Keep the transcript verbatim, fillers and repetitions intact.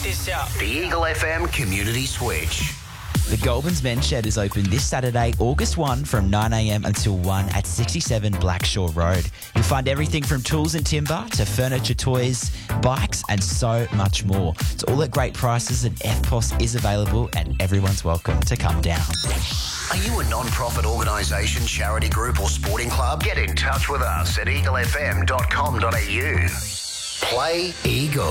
this out. The Eagle F M Community Switch. The Goulburn's Men's Shed is open this Saturday, August first from nine a m until one at sixty-seven Blackshore Road. You'll find everything from tools and timber to furniture, toys, bikes and so much more. It's all at great prices and F P O S is available and everyone's welcome to come down. Are you a non-profit organisation, charity group or sporting club? Get in touch with us at eagle f m dot com dot a u. Play Eagle.